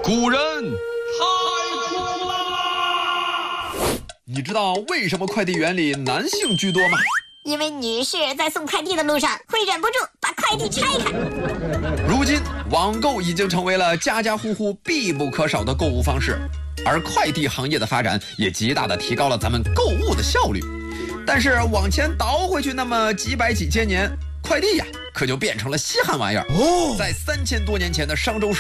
古人太酷啦！你知道为什么快递员里男性居多吗？ 因为女士在送快递的路上会忍不住把快递拆开。 如今网购已经成为了家家户户必不可少的购物方式，而快递行业的发展也极大的提高了咱们购物的效率。但是往前倒回去那么几百几千年，快递呀可就变成了稀罕玩意儿。在3000多年前的商周